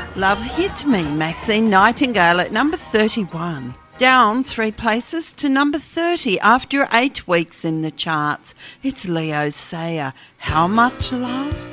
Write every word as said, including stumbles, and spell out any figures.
Love Hit Me, Maxine Nightingale at number thirty-one. Down three places to number thirty after eight weeks in the charts. It's Leo Sayer, How Much Love?